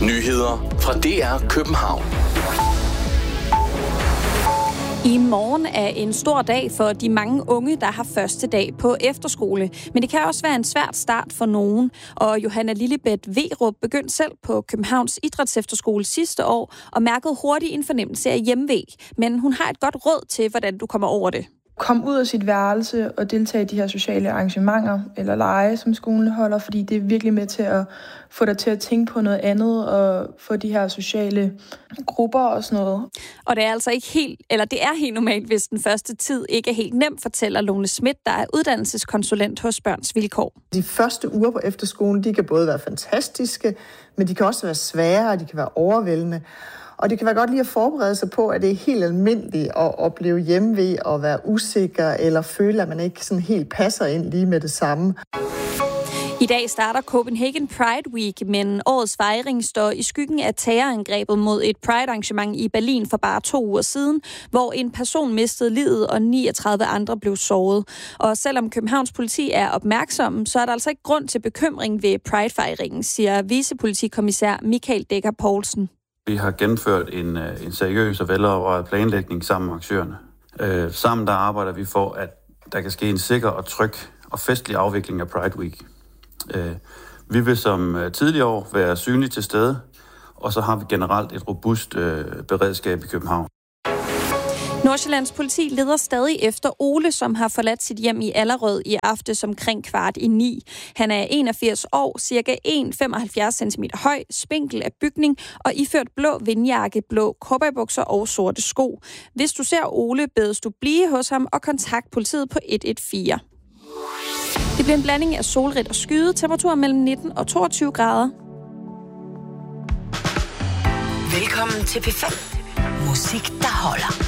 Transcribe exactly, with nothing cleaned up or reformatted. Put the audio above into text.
Nyheder fra D R København. I morgen er en stor dag for de mange unge, der har første dag på efterskole. Men det kan også være en svært start for nogen. Og Johanna Lillebeth Werup begyndte selv på Københavns Idrætsefterskole sidste år og mærkede hurtigt en fornemmelse af hjemve. Men hun har et godt råd til, hvordan du kommer over det. Kom ud af sit værelse og deltage i de her sociale arrangementer eller lege, som skolen holder, fordi det er virkelig med til at få dig til at tænke på noget andet og få de her sociale grupper og sådan noget. Og det er altså ikke helt, eller det er helt normalt, hvis den første tid ikke er helt nem, fortæller Lone Schmidt, der er uddannelseskonsulent hos Børns Vilkår. De første uger på efterskolen, de kan både være fantastiske, men de kan også være svære, og de kan være overvældende. Og det kan være godt lige at forberede sig på, at det er helt almindeligt at opleve hjemve og være usikker eller føle, at man ikke sådan helt passer ind lige med det samme. I dag starter Copenhagen Pride Week, men årets fejring står i skyggen af terrorangrebet mod et Pride-arrangement i Berlin for bare to uger siden, hvor en person mistede livet og niogtredive andre blev såret. Og selvom Københavns politi er opmærksomme, så er der altså ikke grund til bekymring ved Pride-fejringen, siger vicepolitikommissær Michael Dækker Poulsen. Vi har gennemført en, en seriøs og velovervejet planlægning sammen med aktørerne. Øh, sammen der arbejder vi for, at der kan ske en sikker og tryg og festlig afvikling af Pride Week. Øh, vi vil som tidligere år være synlige til stede, og så har vi generelt et robust øh, beredskab i København. Nordsjællands politi leder stadig efter Ole, som har forladt sit hjem i Allerød i aftes omkring kvart i ni. Han er enogfirs år, cirka en komma femoghalvfjerds centimeter høj, spinkel af bygning og iført blå vindjakke, blå cowboybukser og sorte sko. Hvis du ser Ole, bedes du blive hos ham og kontakt politiet på et et fire. Det bliver en blanding af solrigt og skyde, temperaturer mellem nitten og toogtyve grader. Velkommen til P fem. Musik, der holder.